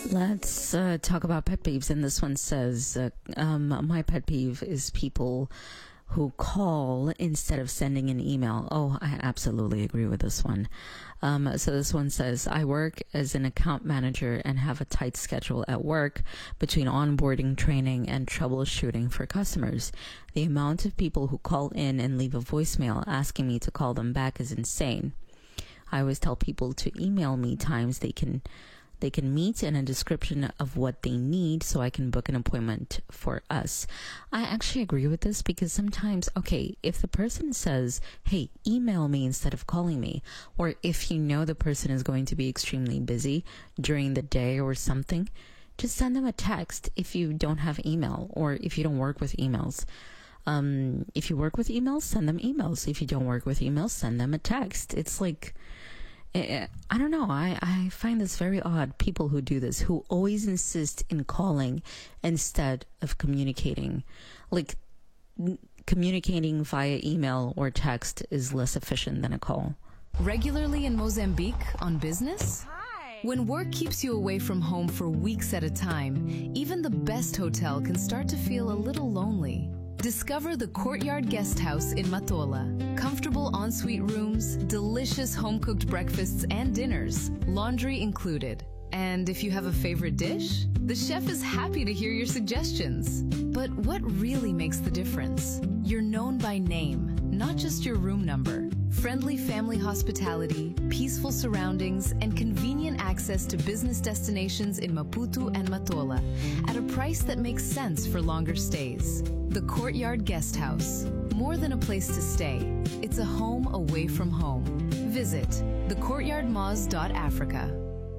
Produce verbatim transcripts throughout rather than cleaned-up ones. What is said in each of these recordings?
Let's uh, talk about pet peeves. And this one says, uh, um, my pet peeve is people who call instead of sending an email. Oh, I absolutely agree with this one. Um, so this one says, I work as an account manager and have a tight schedule at work between onboarding, training, and troubleshooting for customers. The amount of people who call in and leave a voicemail asking me to call them back is insane. I always tell people to email me times they can They can meet and a description of what they need so I can book an appointment for us. I actually agree with this because sometimes, okay, if the person says, hey, email me instead of calling me, or if you know the person is going to be extremely busy during the day or something, just send them a text if you don't have email or if you don't work with emails. Um, if you work with emails, send them emails. If you don't work with emails, send them a text. It's like, I don't know. I, I find this very odd. People who do this, who always insist in calling instead of communicating. Like, n- communicating via email or text is less efficient than a call. Regularly in Mozambique on business? Hi. When work keeps you away from home for weeks at a time, even the best hotel can start to feel a little lonely. Discover the Courtyard Guest House in Matola. Comfortable ensuite rooms, delicious home-cooked breakfasts and dinners, laundry included. And if you have a favorite dish, the chef is happy to hear your suggestions. But what really makes the difference? You're known by name, not just your room number. Friendly family hospitality, peaceful surroundings, and convenient access to business destinations in Maputo and Matola at a price that makes sense for longer stays. The Courtyard Guest House. More than a place to stay, it's a home away from home. Visit the courtyard moz dot africa.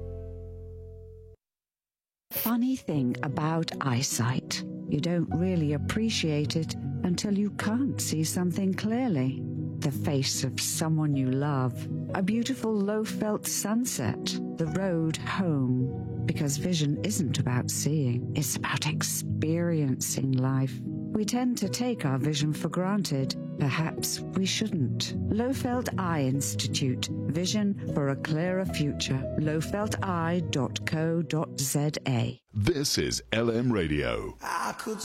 Funny thing about eyesight, you don't really appreciate it until you can't see something clearly. The face of someone you love, a beautiful low-felt sunset, the road home. Because vision isn't about seeing, it's about experiencing life. We tend to take our vision for granted. Perhaps we shouldn't. Lowfelt Eye Institute. Vision for a clearer future. low felt eye dot co dot z a. This is L M Radio. I could